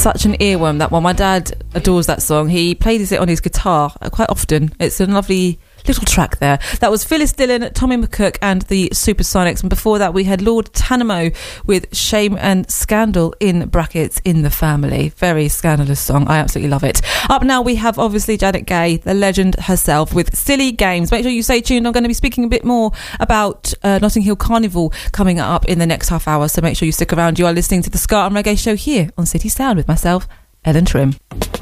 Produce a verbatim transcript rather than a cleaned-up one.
Such an earworm, that one. My dad adores that song. He plays it on his guitar quite often. It's a lovely little track there. That was Phyllis Dillon, Tommy McCook and the Supersonics, and before that we had Lord Tanamo with Shame and Scandal in brackets in the Family. Very scandalous song. I absolutely love it. Up now we have obviously Janet Gaye, the legend herself, with Silly Games. Make sure you stay tuned. I'm going to be speaking a bit more about uh, Notting Hill Carnival coming up in the next half hour, so make sure you stick around. You are listening to the Ska and Reggae Show here on City Sound with myself, Ellen Trim.